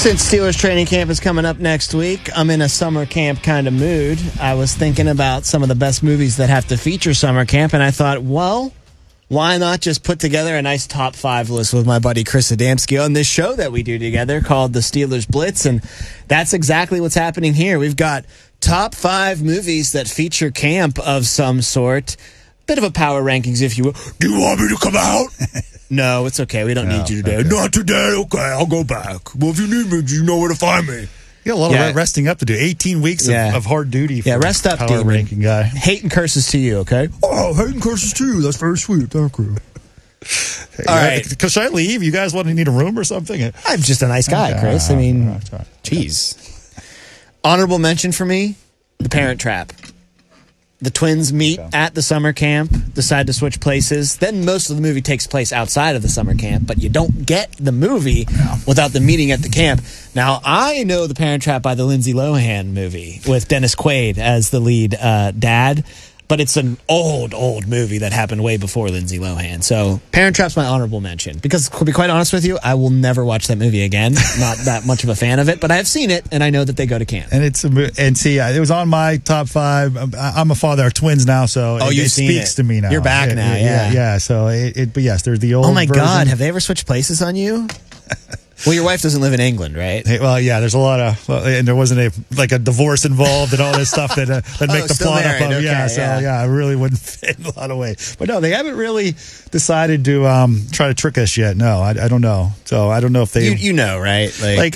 Since Steelers training camp is coming up next week, I'm in a summer camp kind of mood. I was thinking about some of the best movies that have to feature summer camp, and I thought, well, why not just put together a nice top 5 list with my buddy Chris Adamski on this show that we do together called the Steelers Blitz, and that's exactly what's happening here. We've got top 5 movies that feature camp of some sort. Bit of a power rankings, if you will. Do you want me to come out? No, it's okay. We don't need you today. Okay. Not today. Okay, I'll go back. Well, if you need me, you know where to find me. You got a lot of resting up to do. 18 weeks of hard duty for rest up, power ranking guy. Hate and curses to you, okay? Oh, hate and curses to you. That's very sweet. Thank you. Hey, all right. Should I leave? You guys need a room or something? I'm just a nice guy, Chris. I mean, jeez. Honorable mention for me, The Parent Trap. The twins meet at the summer camp, decide to switch places. Then most of the movie takes place outside of the summer camp, but you don't get the movie without the meeting at the camp. Now, I know The Parent Trap by the Lindsay Lohan movie with Dennis Quaid as the lead dad, but it's an old movie that happened way before Lindsay Lohan. So Parent Trap's my honorable mention. Because, to be quite honest with you, I will never watch that movie again. Not that much of a fan of it, but I have seen it, and I know that they go to camp. And it was on my top 5. I'm a father of twins now, so it speaks to me now. You're back now, yeah. So, but yes, there's the old Oh, my version. God. Have they ever switched places on you? Well, your wife doesn't live in England, right? Well, yeah, there's a lot of, and there wasn't a divorce involved and all this stuff that make the plot married. up of. Okay, I really wouldn't fit in a lot of ways. But no, they haven't really decided to try to trick us yet. No, I don't know. So I don't know if they, you know, right? Like